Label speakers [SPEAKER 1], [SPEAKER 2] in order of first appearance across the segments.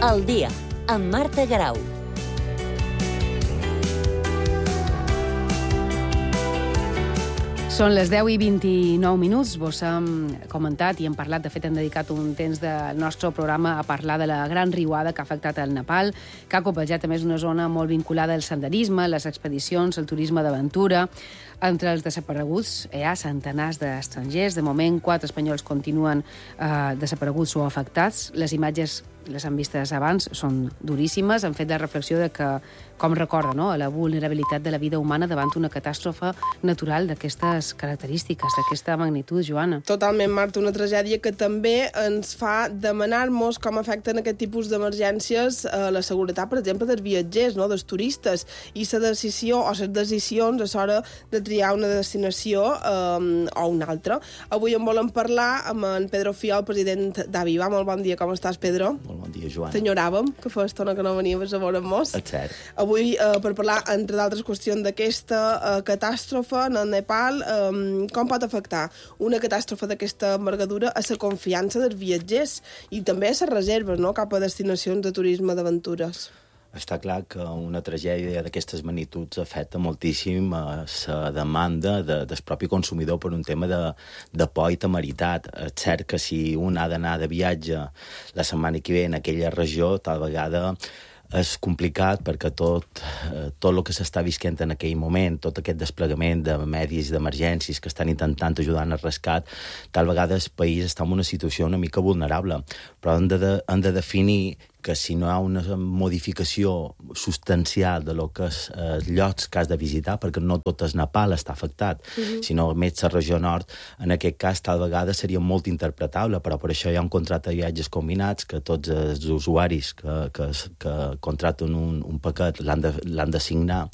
[SPEAKER 1] Al dia, amb Marta Garau.
[SPEAKER 2] Són les 10 i 29 minuts. Vos hem comentat i hem parlat, de fet hem dedicat un temps del nostre programa a parlar de la gran riuada que ha afectat el Nepal, que ha colpejat també és una zona molt vinculada al senderisme, les expedicions, el turisme d'aventura. Entre els desapareguts hi ha centenars d'estrangers. De moment, 4 espanyols continuen desapareguts o afectats. Les imatges les han vistes abans, són duríssimes. Han fet la reflexió de que, com recorda, no?, la vulnerabilitat de la vida humana davant una catàstrofe natural d'aquestes característiques, d'aquesta magnitud, Joana.
[SPEAKER 3] Totalment, Marta, una tragèdia que també ens fa demanar-nos com afecten aquest tipus d'emergències la seguretat, per exemple, dels viatgers, no?, dels turistes, i la decisió o les decisions a l'hora de triar una destinació o una altra. Avui en volem parlar amb en Pedro Fiol, president d'Aviva. Molt bon dia, com estàs, Pedro?
[SPEAKER 4] Molt bon dia, Joana.
[SPEAKER 3] T'enyoràvem, que fa estona que no venies a veure'ns.
[SPEAKER 4] És cert.
[SPEAKER 3] Avui, per parlar, entre d'altres qüestions, d'aquesta catàstrofe en el Nepal, com pot afectar una catàstrofe d'aquesta envergadura a la confiança dels viatgers i també a les reserves, no?, cap a destinacions de turisme d'aventures.
[SPEAKER 4] Està clar que una tragèdia d'aquestes magnituds afecta moltíssim la demanda del propi consumidor per un tema de por i temeritat. És cert que si un ha d'anar de viatge la setmana que ve en aquella regió, tal vegada és complicat perquè tot el que s'està visquent en aquell moment, tot aquest desplegament de medis d'emergències que estan intentant ajudar en el rescat, tal vegada el país està en una situació una mica vulnerable. Però han de definir que si no hi ha una modificació substancial de lo que és els llocs que has de visitar, perquè no tot el Nepal està afectat, sinó més la regió nord, en aquest cas tal vegada seria molt interpretable, però per això hi ha un contracte de viatges combinats que tots els usuaris que contracten un paquet l'han de signar,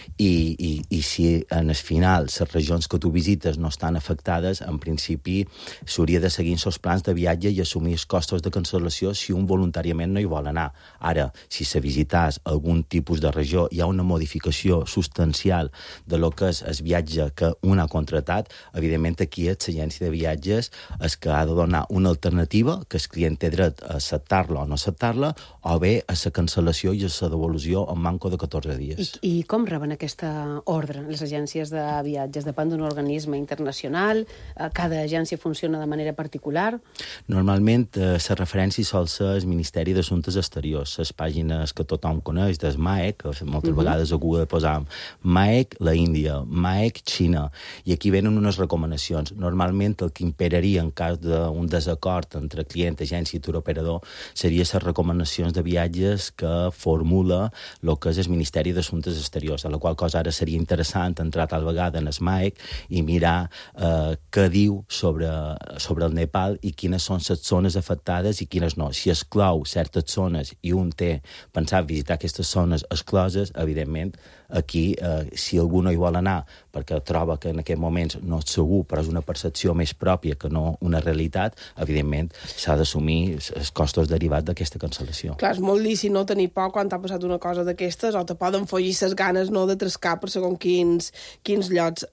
[SPEAKER 4] i si en el final les regions que tu visites no estan afectades, en principi s'hauria de seguir els plans de viatge i assumir els costos de cancel·lació si un voluntàriament no hi vol anar. Ara, si se visités algun tipus de regió, hi ha una modificació substancial de lo que és el viatge que un ha contractat, evidentment aquí és l'agència de viatges el que ha de donar una alternativa, que el client té dret a acceptar-la o no acceptar-la, o bé a la cancel·lació i a la devolució en manco de 14 dies.
[SPEAKER 2] I com reben aquesta ordre les agències de viatges? Depèn d'un organisme internacional? Cada agència funciona de manera particular?
[SPEAKER 4] Normalment, la referència sol ser el Ministeri d'Assumptes Exteriors, les pàgines que tothom coneix, del MAEC, que moltes vegades a Google posam MAEC, la Índia, MAEC, Xina, i aquí venen unes recomanacions. Normalment el que imperaria en cas d'un desacord entre client, agència i turoperador seria les recomanacions de viatges que formula el que és el Ministeri d'Assumptes Exteriors, a la qual cosa ara seria interessant entrar tal vegada en el MAEC i mirar què diu sobre el Nepal i quines són les zones afectades i quines no. Si exclou certes zones i un té pensat visitar aquestes zones excloses, evidentment, aquí, si algú no hi vol anar perquè troba que en aquests moments no és segur, però és una percepció més pròpia que no una realitat, evidentment s'ha d'assumir els costos derivats d'aquesta cancel·lació.
[SPEAKER 3] Clar, és molt lícit no tenir por quan t'ha passat una cosa d'aquestes, o te poden follir les ganes no de trescar per segons quins llocs.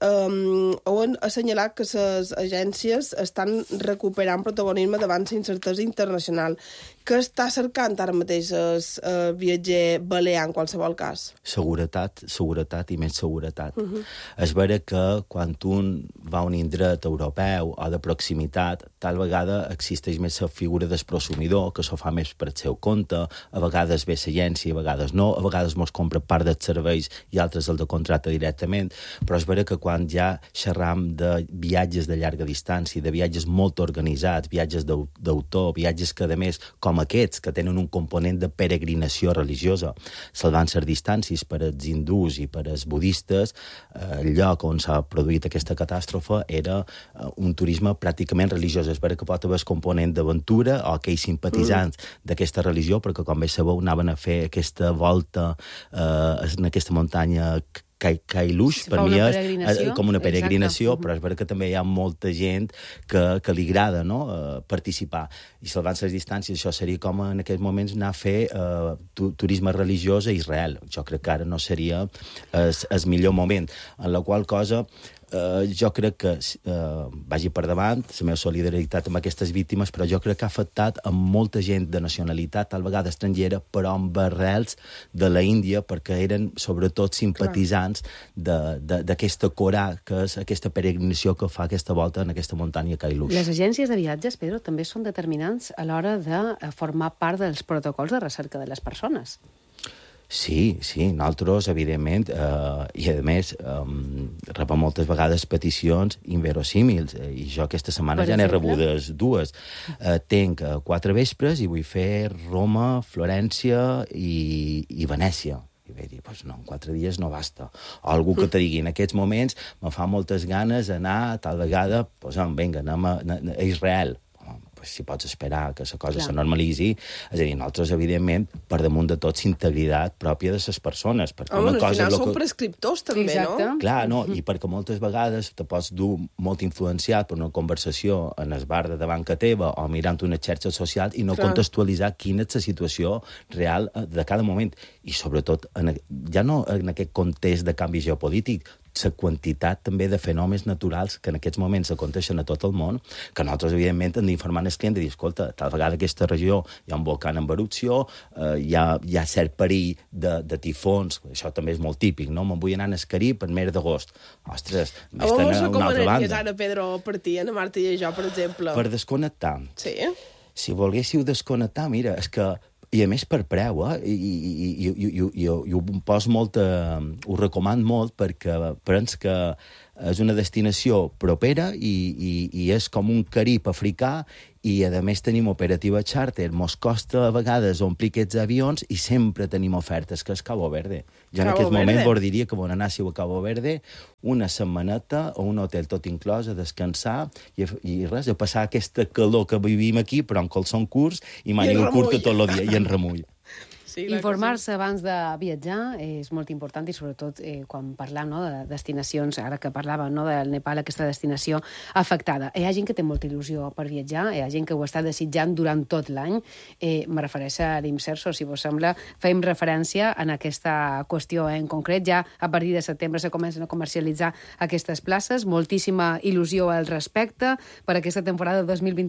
[SPEAKER 3] Han assenyalat que les agències estan recuperant protagonisme davant la incertesa internacional. Què està cercant ara mateix el viatger balear en qualsevol cas?
[SPEAKER 4] Seguretat i més seguretat. És vera que quan un va a un indret europeu o de proximitat, tal vegada existeix més la figura del prosumidor, que s'ho fa més per el seu compte, a vegades ve l'agència, a vegades no, a vegades mos compra part dels serveis i altres el de contracte directament, però és vera que quan ja xerram de viatges de llarga distància, de viatges molt organitzats, viatges d'autor, viatges que, a més, com aquests, que tenen un component de peregrinació religiosa, salvant les distàncies per als hindús i per als budistes, el lloc on s'ha produït aquesta catàstrofe era un turisme pràcticament religiós. És vera que pot haver el component d'aventura o aquells simpatitzants d'aquesta religió, perquè, com bé sabeu, anaven a fer aquesta volta en aquesta muntanya Kailush, per mi és com una peregrinació, però és veritat que també hi ha molta gent que li agrada, no?, participar. I salvant les distàncies, això seria com en aquests moments anar a fer turisme religiós a Israel. Jo crec que ara no seria el millor moment. En la qual cosa jo crec que vagi per davant la meva solidaritat amb aquestes víctimes, però jo crec que ha afectat a molta gent de nacionalitat, tal vegada estrangera, però amb arrels de la Índia, perquè eren sobretot simpatitzants d'aquesta Corà, que és aquesta peregrinació que fa aquesta volta en aquesta muntanya Kailush.
[SPEAKER 2] Les agències de viatges, Pedro, també són determinants a l'hora de formar part dels protocols de recerca de les persones.
[SPEAKER 4] Sí, nosaltres, evidentment, i a més rebem moltes vegades peticions inverosímils, i jo aquesta setmana ja n'he rebudes dues. Tenc 4 vespres i vull fer Roma, Florència i Venècia. I vaig dir, doncs no, en 4 dies no basta. O algú que te digui, en aquests moments me fa moltes ganes d'anar, tal vegada, doncs vinga, anem a Israel. Si pots esperar que la cosa se normalitzi. És a dir, nosaltres, evidentment, per damunt de tot, integritat pròpia de les persones.
[SPEAKER 3] Al final són prescriptors, també, no?
[SPEAKER 4] Clar, no, i perquè moltes vegades te pots dur molt influenciat per una conversació en el bar de davant que teva o mirant una xarxa social i no contextualitzar quina és la situació real de cada moment. I, sobretot, ja no en aquest context de canvi geopolític, la quantitat també de fenòmens naturals que en aquests moments aconteixen a tot el món, que nosaltres, evidentment, hem d'informar el client i dir, escolta, tal vegada aquesta regió hi ha un volcà en erupció, hi ha cert perill de tifons, això també és molt típic, no? Me'n vull anar al Carib en mes d'agost. Ostres,
[SPEAKER 3] més tenen una altra banda. Com anaries ara, Pedro, per ti, a Marta i jo, per exemple?
[SPEAKER 4] Per desconnectar.
[SPEAKER 3] Sí?
[SPEAKER 4] Si volguéssiu desconnectar, mira, és que i a més per preu, i ho poso molt, ho recomano molt perquè penso que és una destinació propera i és com un Carib africà i, a més, tenim operativa charter. Mos costa a vegades omplir aquests avions i sempre tenim ofertes, que és Cabo Verde. Jo en aquest moment vos diria que anàssiu a Cabo Verde una setmaneta a un hotel tot inclòs, a descansar i res, a passar aquesta calor que vivim aquí, però en calçons curts i màniga curta tot el dia, i en remull.
[SPEAKER 2] Informar-se abans de viatjar és molt important i sobretot quan parlem de destinacions, ara que parlàvem del Nepal, aquesta destinació afectada. Hi ha gent que té molta il·lusió per viatjar, hi ha gent que ho està desitjant durant tot l'any. Me refereixo a l'Imserso, si vos sembla, fem referència en aquesta qüestió en concret. Ja a partir de setembre se comencen a comercialitzar aquestes places, moltíssima il·lusió al respecte per aquesta temporada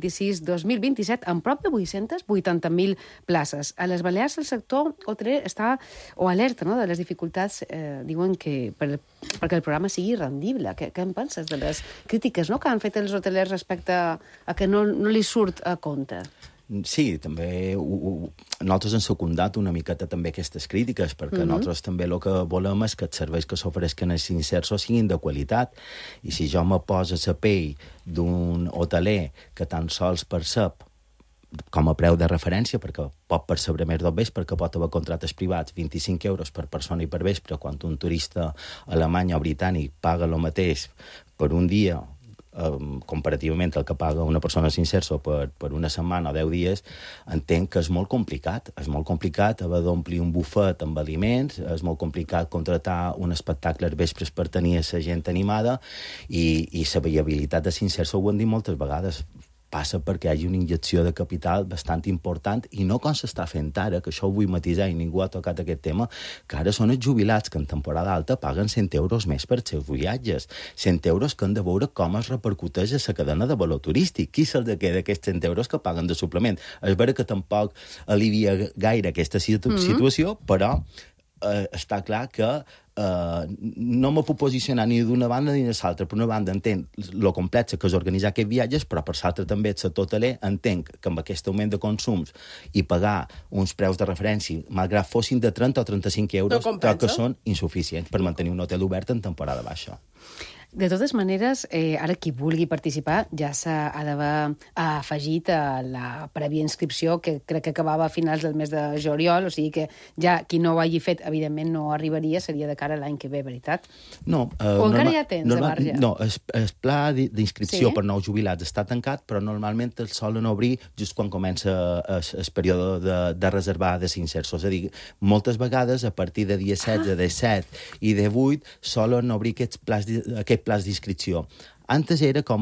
[SPEAKER 2] 2026-2027, amb prop de 880.000 places. A les Balears el sector hoteler està alerta de les dificultats, diuen que perquè el programa sigui rendible. Què en penses de les crítiques que han fet els hotelers respecte a que no li surt a compte?
[SPEAKER 4] Sí, també nosaltres hem secundat una miqueta també aquestes crítiques, perquè nosaltres també el que volem és que els serveis que s'ofereixen als Imserso siguin de qualitat. I si jo me poso a la pell d'un hoteler que tan sols percep com a preu de referència, perquè pot percebre més del vespre, perquè pot haver contractes privats, 25 euros per persona i per vespre, quan un turista alemany o britànic paga el mateix per un dia, comparativament al que paga una persona Imserso per una setmana o 10 dies, entenc que és molt complicat. És molt complicat haver d'omplir un bufet amb aliments, és molt complicat contratar un espectacle als vespres per tenir la gent animada, i la viabilitat de Imserso ho hem dit moltes vegades. Passa perquè hi hagi una injecció de capital bastant important i no com s'està fent ara, que això ho vull matisar i ningú ha tocat aquest tema, que ara són els jubilats que en temporada alta paguen 100 euros més per els seus viatges. 100 euros que han de veure com es repercuteix a la cadena de valor turístic. Qui se'ls queda aquests 100 euros que paguen de suplement? És vera que tampoc alivia gaire aquesta situació, però està clar que no me puc posicionar ni d'una banda ni de l'altra. Per una banda entenc lo complex que és organitzar aquests viatges, però per l'altra també el sector hoteler entenc que amb aquest augment de consums i pagar uns preus de referència, malgrat fossin de 30 o 35 euros, que són insuficients per mantenir un hotel obert en temporada baixa.
[SPEAKER 2] De totes maneres, ara qui vulgui participar ja s'ha d'haver afegit a la prèvia inscripció, que crec que acabava a finals del mes de juliol, o sigui que ja qui no ho hagi fet, evidentment no arribaria, seria de cara a l'any que ve, veritat?
[SPEAKER 4] No.
[SPEAKER 2] O encara hi ha temps de marge?
[SPEAKER 4] No, el pla d'inscripció per nous jubilats està tancat, però normalment el solen obrir just quan comença el període de reservar de s'inserso. És a dir, moltes vegades, a partir de dia 16, de 7 i de 8, solen obrir aquest plans d'inscripció. Antes era com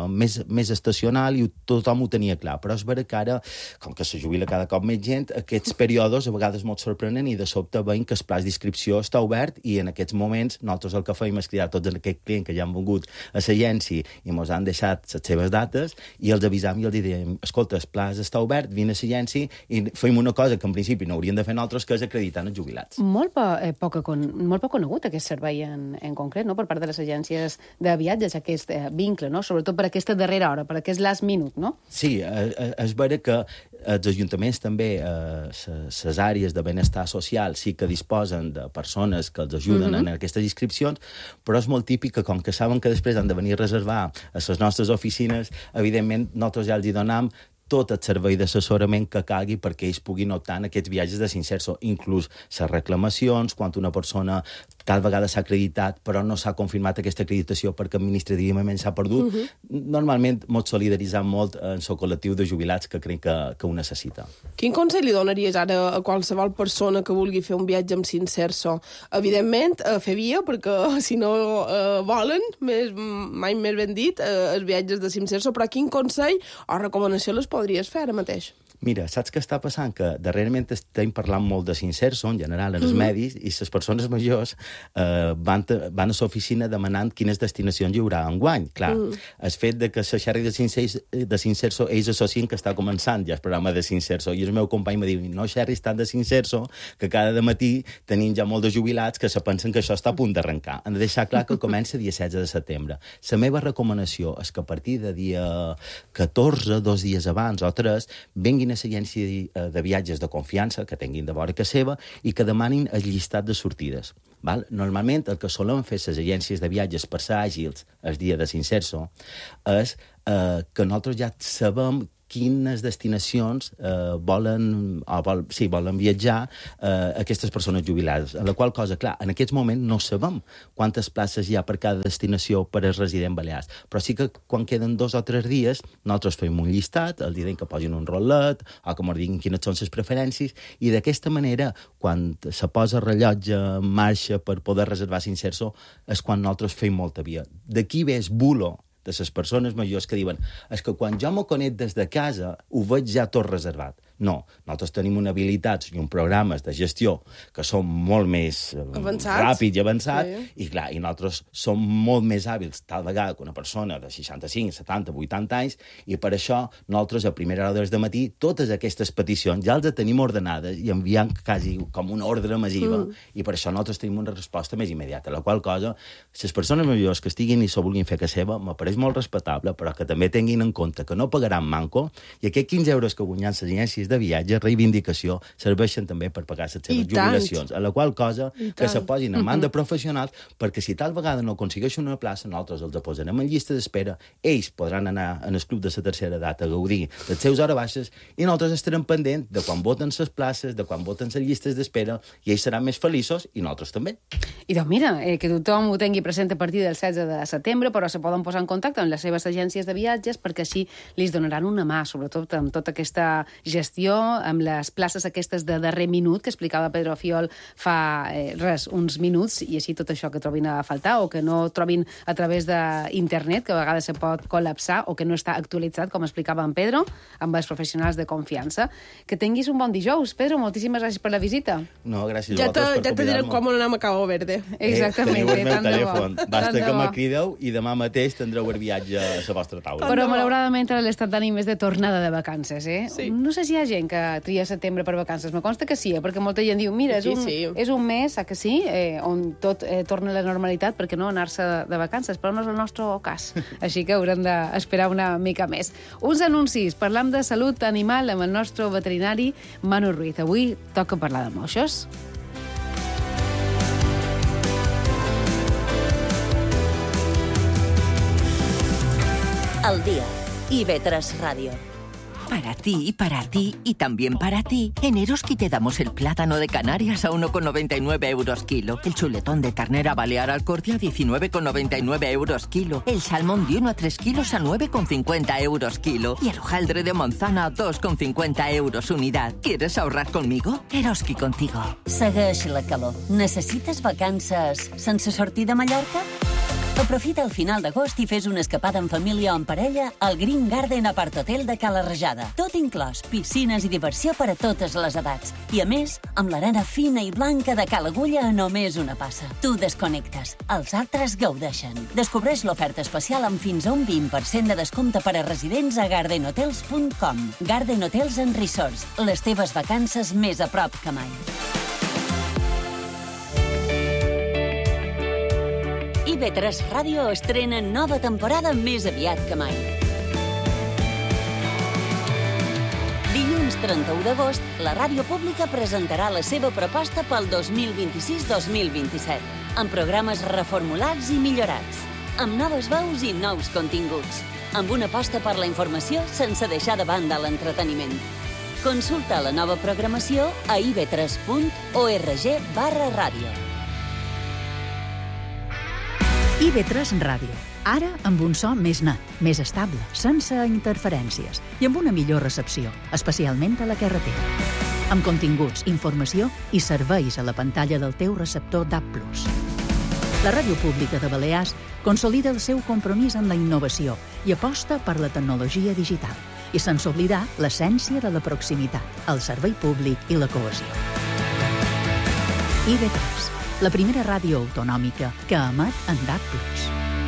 [SPEAKER 4] més estacional i tothom ho tenia clar, però és vera que ara, com que se jubila cada cop més gent, aquests períodes a vegades molt sorprenen i de sobte veiem que el pla d'inscripció està obert i en aquests moments nosaltres el que fem és cridar tots aquests clients que ja han vingut a l'agència i ens han deixat les seves dates i els avisam i els diem, escolta, el pla està obert, vine a l'agència i fem una cosa que en principi no hauríem de fer nosaltres, que és acreditar els jubilats.
[SPEAKER 2] Molt poc conegut aquest servei en concret, no? Per part de les agències de viatges, aquest vincle, no? Sobretot per aquesta darrera hora, per aquest last minute, no?
[SPEAKER 4] Sí, és vera que els ajuntaments també, les àrees de benestar social, sí que disposen de persones que els ajuden en aquestes inscripcions, però és molt típic que, com que saben que després han de venir a reservar a les nostres oficines, evidentment nosaltres ja els hi donam tot el servei d'assessorament que calgui perquè ells puguin optar en aquests viatges de s'inserso, inclús les reclamacions, quan una persona tal vegada s'ha acreditat però no s'ha confirmat aquesta acreditació perquè administrativament s'ha perdut. Normalment ens solidaritzem molt en el col·lectiu de jubilats que crec que ho necessita.
[SPEAKER 3] Quin consell li donaries ara a qualsevol persona que vulgui fer un viatge amb s'inserso? Evidentment, fer via, perquè si no volen, mai més ben dit, els viatges de s'inserso, però quin consell o recomanació les podries fer ara mateix?
[SPEAKER 4] Mira, saps què està passant? Que darrerament estem parlant molt de s'inserso, en general, en els medis, i les persones majors van a l'oficina demanant quines destinacions hi haurà enguany. Clar, el fet de que la xerri de s'inserso, ells associen que està començant ja el programa de s'inserso, i el meu company me diu, no xerris tant de s'inserso, que cada matí tenim ja molt de jubilats que se pensen que això està a punt d'arrencar. Han de deixar clar que comença dia 16 de setembre. La meva recomanació és que a partir de dia 14, 2 dies abans o 3, venguin a l'agència de viatges de confiança, que tinguin de vora que seva, i que demanin el llistat de sortides. Val? Normalment el que solen fer les agències de viatges per ser àgils el dia de s'inserso és que nosaltres ja sabem quines destinacions volen viatjar aquestes persones jubilades. En la qual cosa, clar, en aquest moment no sabem quantes places hi ha per cada destinació per als residents balears, però sí que quan queden 2 o 3 dies nosaltres fem un llistat, els diem que posin un rotllet o que ens diguin quines són les preferències, i d'aquesta manera, quan se posa el rellotge en marxa per poder reservar s'inserso, és quan nosaltres fem molta via. D'aquí ve el bulo de les persones majors que diuen és que quan jo m'ho connect des de casa ho veig ja tot reservat. No, nosaltres tenim una habilitats i uns programes de gestió que són molt més ràpids i avançats, i clar, i nosaltres som molt més hàbils tal vegada que una persona de 65, 70, 80 anys, i per això nosaltres a primera hora del matí totes aquestes peticions ja les tenim ordenades i enviem quasi com una ordre massiva, i per això nosaltres tenim una resposta més immediata, la qual cosa, les persones majors que estiguin i s'ho vulguin fer que seva, m'apareix molt respectable, però que també tinguin en compte que no pagaran manco, i aquests 15 euros que guanyen les agències de viatge, reivindicació, serveixen també per pagar les seves jubilacions, a la qual cosa que se posin en mans de professionals, perquè si tal vegada no aconsegueixen una plaça, nosaltres els posarem en llista d'espera, ells podran anar en el club de la tercera edat a gaudir dels seus hores baixes, i nosaltres estarem pendents de quan voten les places, de quan voten les llistes d'espera, i ells seran més feliços, i nosaltres també.
[SPEAKER 2] I doncs mira, que tothom ho tingui present a partir del 16 de setembre, però se poden posar en contacte amb les seves agències de viatges perquè així li donaran una mà, sobretot amb tota aquesta gestió, amb les places aquestes de darrer minut que explicava Pedro Fiol fa uns minuts, i així tot això que trobin a faltar o que no trobin a través d'internet, que a vegades se pot col·lapsar o que no està actualitzat, com explicava en Pedro, amb els professionals de confiança. Que tinguis un bon dijous, Pedro. Moltíssimes gràcies per la visita.
[SPEAKER 4] No, gràcies a vosaltres per convidar-me.
[SPEAKER 3] Ja te direm com anem a Cabo Verde.
[SPEAKER 2] Exactament.
[SPEAKER 4] Teniu el meu telèfon. Basta que me crideu i demà mateix tindreu el viatge a la vostra taula.
[SPEAKER 2] Però malauradament l'estat d'ànim és de tornada de vacances, eh?
[SPEAKER 3] Sí.
[SPEAKER 2] No sé si hi ha gent que tria setembre per vacances. Me consta que sí, perquè molta gent diu, mira, és un mes, que sí, on tot torna a la normalitat, perquè no anar-se de vacances, però no és el nostre cas. Així que haurem d'esperar una mica més. Uns anuncis. Parlam de salut animal amb el nostre veterinari Manu Ruiz. Avui toca parlar de moixos.
[SPEAKER 1] al día. IB3 Radio.
[SPEAKER 5] Para ti y también para ti, en Eroski te damos el plátano de Canarias a 1,99 euros kilo, el chuletón de ternera balear Alcordia a 19,99 euros kilo, el salmón de 1 a 3 kilos a 9,50 euros kilo y el hojaldre de Monzana a 2,50 euros unidad. ¿Quieres ahorrar conmigo? Eroski contigo.
[SPEAKER 1] Segueix la calor. Necessites vacances sense sortir de Mallorca? Aprofita el final d'agost i fes una escapada en família o en parella al Green Garden Apart Hotel de Cala Rajada. Tot inclòs, piscines i diversió per a totes les edats. I a més, amb l'arena fina i blanca de Cala Agulla a només una passa. Tu desconnectes, els altres gaudeixen. Descobreix l'oferta especial amb fins a un 20% de descompte per a residents a gardenhotels.com. Garden Hotels and Resorts, les teves vacances més a prop que mai. IB3 Ràdio estrena nova temporada més aviat que mai. Dilluns 31 d'agost, la ràdio pública presentarà la seva proposta pel 2026-2027, amb programes reformulats i millorats, amb noves veus i nous continguts, amb una aposta per la informació sense deixar de banda l'entreteniment. Consulta la nova programació a ib3.org/ràdio.
[SPEAKER 6] IB3 Ràdio. Ara amb un so més net, més estable, sense interferències i amb una millor recepció, especialment a la carretera. Amb continguts, informació i serveis a la pantalla del teu receptor DAB+. La Ràdio Pública de Balears consolida el seu compromís amb la innovació i aposta per la tecnologia digital i sense oblidar l'essència de la proximitat, el servei públic i la cohesió. IB3, la primera ràdio autonòmica que emet en DAB+.